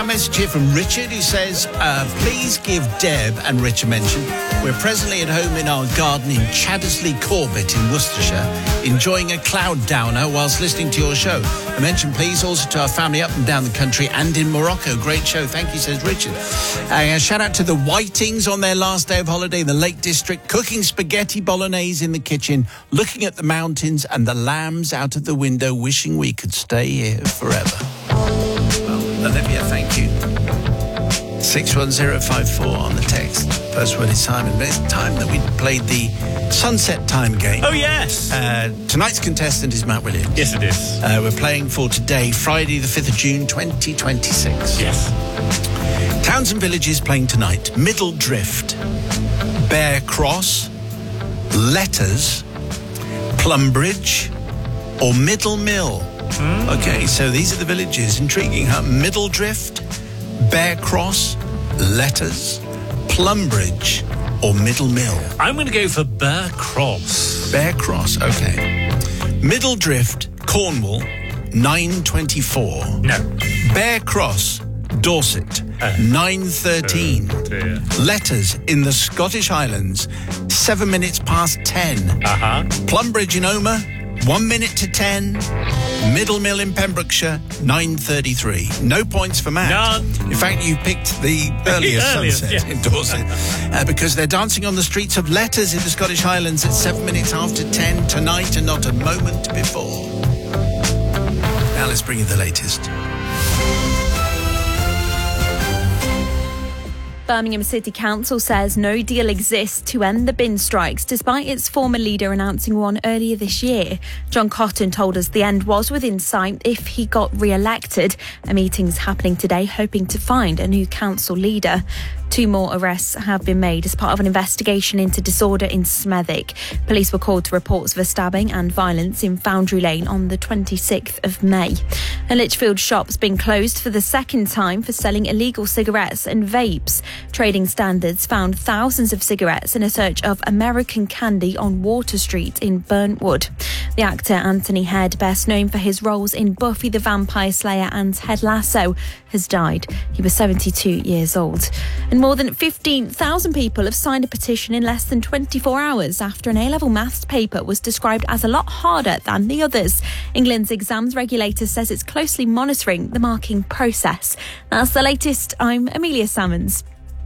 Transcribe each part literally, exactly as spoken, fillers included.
a message here from Richard who says, uh, please give Deb and Rich a mention. We're presently at home in our garden in Chaddesley Corbett in Worcestershire, enjoying a cloud downer whilst listening to your show. A mention, please, also to our family up and down the country and in Morocco. Great show. Thank you, says Richard. Uh, a shout out to the Whitings on their last day of holiday in the Lake District, cooking spaghetti bolognese in the kitchen, looking at the mountains and the lambs out of the window, wishing we could stay here forever. Well, Olivia, thank you. six one zero five four on the text. First word is Simon. But it's time that we played the Sunset Time game. Oh, yes. Uh, tonight's contestant is Matt Williams. Yes, it is. Uh, we're playing for today, Friday the fifth of June, twenty twenty-six. Yes. Towns and villages playing tonight. Middle Drift, Bear Cross, Letters, Plumbridge, or Middle Mill. Mm. Okay, so these are the villages. Intriguing, huh? Middle Drift, Bear Cross, Letters, Plumbridge, or Middle Mill. I'm going to go for Bear Cross. Bear Cross, okay. Middle Drift, Cornwall, nine twenty-four. No. Bear Cross, Dorset, uh, nine thirteen. Oh dear. Letters in the Scottish Highlands, seven minutes past ten. Uh-huh. Plumbridge in Omer, one minute to ten. Middle Mill in Pembrokeshire, nine thirty-three. No points for Matt. None. In fact, you picked the earliest, earliest sunset yes. in Dorset uh, because they're dancing on the streets of Letters in the Scottish Highlands at seven minutes after ten tonight and not a moment before. Now let's bring you the latest. Birmingham City Council says no deal exists to end the bin strikes, despite its former leader announcing one earlier this year. John Cotton told us the end was within sight if he got re-elected. A meeting's happening today, hoping to find a new council leader. Two more arrests have been made as part of an investigation into disorder in Smethwick. Police were called to reports of a stabbing and violence in Foundry Lane on the twenty-sixth of May. A Lichfield shop's been closed for the second time for selling illegal cigarettes and vapes. Trading Standards found thousands of cigarettes in a search of American Candy on Water Street in Burntwood. The actor Anthony Head, best known for his roles in Buffy the Vampire Slayer and Ted Lasso, has died. He was seventy-two years old. And more than fifteen thousand people have signed a petition in less than twenty-four hours after an A-level maths paper was described as a lot harder than the others. England's exams regulator says it's closely monitoring the marking process. That's the latest. I'm Amelia Salmons.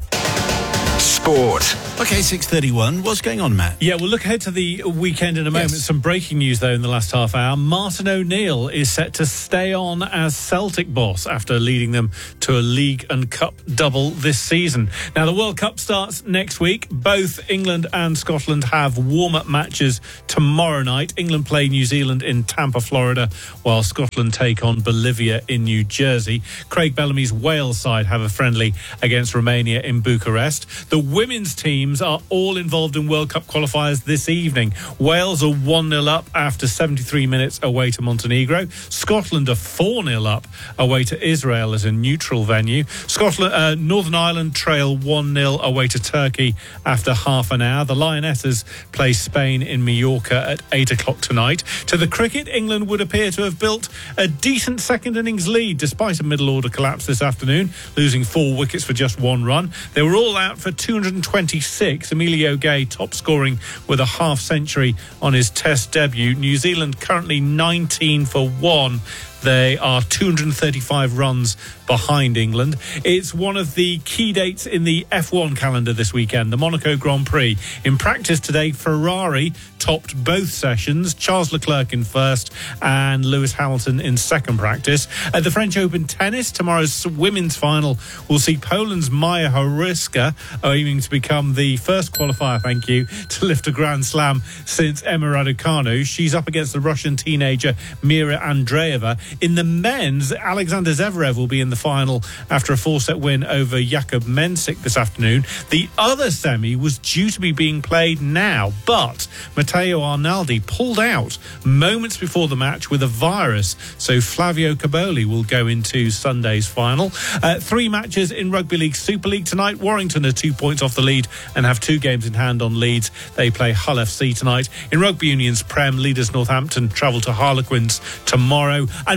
Sport. Okay, six thirty-one. What's going on, Matt? Yeah, we'll look ahead to the weekend in a moment. Yes. Some breaking news, though, in the last half hour. Martin O'Neill is set to stay on as Celtic boss after leading them to a League and Cup double this season. Now, the World Cup starts next week. Both England and Scotland have warm-up matches tomorrow night. England play New Zealand in Tampa, Florida, while Scotland take on Bolivia in New Jersey. Craig Bellamy's Wales side have a friendly against Romania in Bucharest. The women's teams are all involved in World Cup qualifiers this evening. Wales are one nil up after seventy-three minutes away to Montenegro. Scotland are four nil up away to Israel as a neutral venue. Scotland, uh, Northern Ireland trail one nil away to Turkey after half an hour. The Lionesses play Spain in Mallorca at eight o'clock tonight. To the cricket, England would appear to have built a decent second innings lead despite a middle order collapse this afternoon, losing four wickets for just one run. They were all out for two hundred twenty-six. Emilio Gay top scoring with a half century on his Test debut. New Zealand currently nineteen for one. They are two hundred thirty-five runs behind England. It's one of the key dates in the F one calendar this weekend, the Monaco Grand Prix. In practice today, Ferrari topped both sessions, Charles Leclerc in first and Lewis Hamilton in second practice. At the French Open tennis, tomorrow's women's final will see Poland's Maja Horiska aiming to become the first qualifier, thank you, to lift a Grand Slam since Emma Raducanu. She's up against the Russian teenager Mira Andreeva. In the men's, Alexander Zverev will be in the final after a four-set win over Jakub Mensik this afternoon. The other semi was due to be being played now, but Matteo Arnaldi pulled out moments before the match with a virus, so Flavio Caboli will go into Sunday's final. Uh, three matches in Rugby League Super League tonight. Warrington are two points off the lead and have two games in hand on Leeds. They play Hull F C tonight. In Rugby Union's Prem, leaders Northampton travel to Harlequins tomorrow. And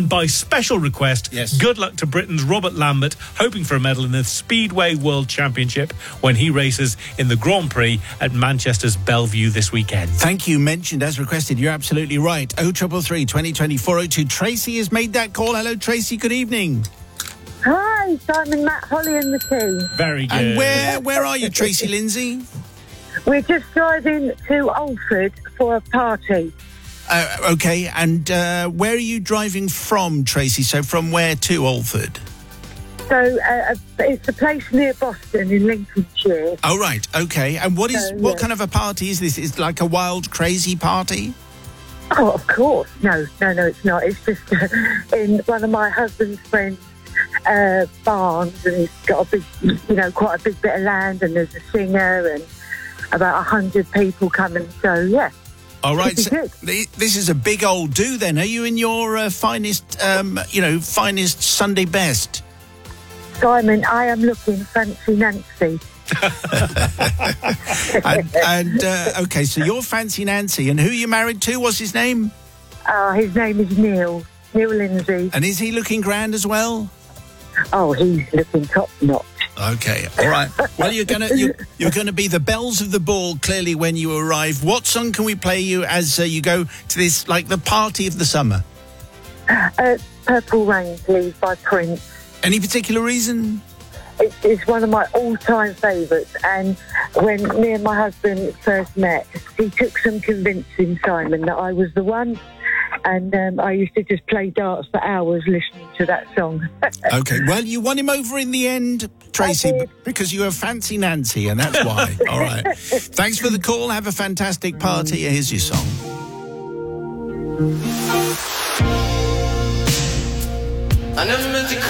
And by special request, yes. good luck to Britain's Robert Lambert, hoping for a medal in the Speedway World Championship when he races in the Grand Prix at Manchester's Bellevue this weekend. Thank you. Mentioned as requested. You're absolutely right. oh triple three, twenty twenty, four oh two. Tracy has made that call. Hello, Tracy. Good evening. Hi, Simon, Matt, Holly and the team. Very good. And where, where are you, Tracy Lindsay? We're just driving to Alford for a party. Uh, okay, and uh, where are you driving from, Tracy? So from where to Alford? So uh, it's a place near Boston in Lincolnshire. Oh, right, okay. And what is So, what yeah. kind of a party is this? Is it like a wild, crazy party? Oh, of course. No, no, no, it's not. It's just uh, in one of my husband's friends' uh, barns, and he's got a big, you know, quite a big bit of land, and there's a singer and about a hundred people coming. So, yeah. All right, Pretty so good. th- this is a big old do then. Are you in your uh, finest, um, you know, finest Sunday best? Simon, I am looking fancy Nancy. and and uh, okay, so you're Fancy Nancy, and who are you married to? What's his name? Uh, his name is Neil, Neil Lindsay. And is he looking grand as well? Oh, he's looking top notch. Okay, all right. Well, you're gonna you, you're gonna be the bells of the ball clearly when you arrive. What song can we play you as uh, you go to this, like the party of the summer? Uh, Purple Rain, please, by Prince. Any particular reason? It, it's one of my all-time favourites, and when me and my husband first met, he took some convincing, Simon, that I was the one, and um, I used to just play darts for hours listening to that song. Okay, well, you won him over in the end, Tracy, I did. because you have Fancy Nancy, and that's why. All right. Thanks for the call. Have a fantastic party. Here's your song. I never meant to call